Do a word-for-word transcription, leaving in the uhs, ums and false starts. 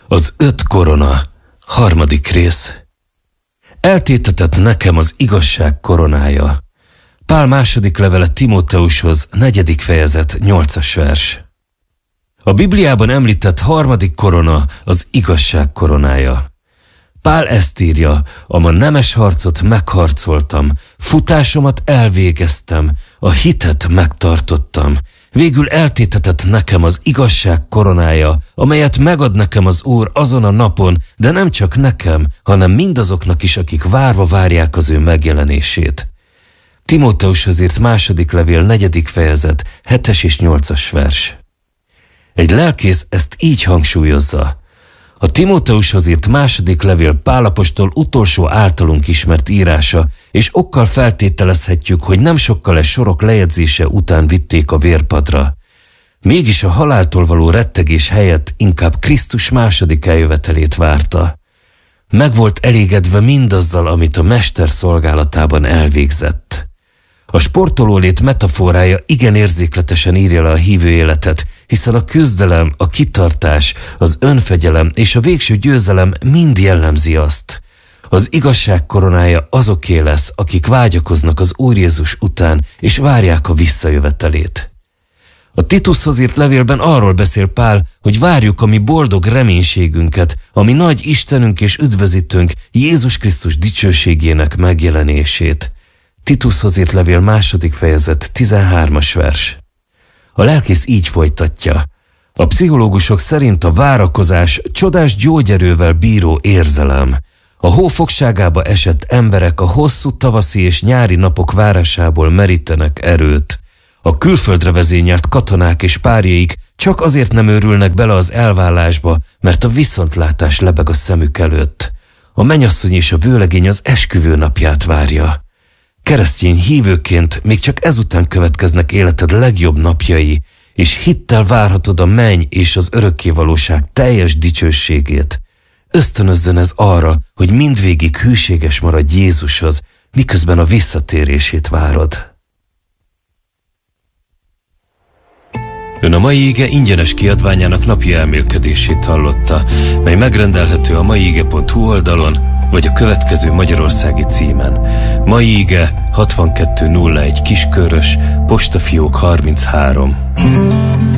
Az öt korona, harmadik rész. Eltétetett nekem az igazság koronája. Pál második levele Timóteushoz, negyedik fejezet, nyolcas vers. A Bibliában említett harmadik korona az igazság koronája. Pál ezt írja: a nemes harcot megharcoltam, futásomat elvégeztem, a hitet megtartottam. Végül eltétetett nekem az igazság koronája, amelyet megad nekem az Úr azon a napon, de nem csak nekem, hanem mindazoknak is, akik várva várják az ő megjelenését. Timóteushoz írt második levél, negyedik fejezet, hetes és nyolcas vers. Egy lelkész ezt így hangsúlyozza. A Timóteushoz írt második levél Pál apostol utolsó általunk ismert írása, és okkal feltételezhetjük, hogy nem sokkal e sorok lejegyzése után vitték a vérpadra. Mégis a haláltól való rettegés helyett inkább Krisztus második eljövetelét várta. Meg volt elégedve mindazzal, amit a mester szolgálatában elvégzett. A sportolólét metaforája igen érzékletesen írja le a hívő életet, hiszen a küzdelem, a kitartás, az önfegyelem és a végső győzelem mind jellemzi azt. Az igazság koronája azoké lesz, akik vágyakoznak az Úr Jézus után, és várják a visszajövetelét. A Titushoz írt levélben arról beszél Pál, hogy várjuk a mi boldog reménységünket, ami nagy Istenünk és üdvözítőnk, Jézus Krisztus dicsőségének megjelenését. Titushoz írt levél második fejezet, tizenhármas vers. A lelkész így folytatja. A pszichológusok szerint a várakozás csodás gyógyerővel bíró érzelem. A hó fogságába esett emberek a hosszú tavaszi és nyári napok várásából merítenek erőt. A külföldre vezényelt katonák és párjaik csak azért nem őrülnek bele az elvállásba, mert a viszontlátás lebeg a szemük előtt. A mennyasszony és a vőlegény az esküvő napját várja. Keresztény hívőként még csak ezután következnek életed legjobb napjai, és hittel várhatod a menny és az örökkévalóság teljes dicsőségét. Ösztönözzön ez arra, hogy mindvégig hűséges maradj Jézushoz, miközben a visszatérését várod. Ön a mai ige ingyenes kiadványának napi elmélkedését hallotta, mely megrendelhető a maiige pont hu oldalon, vagy a következő magyarországi címen. Mai ige hatvankettő nulla egy Kiskörös, postafiók harminchárom.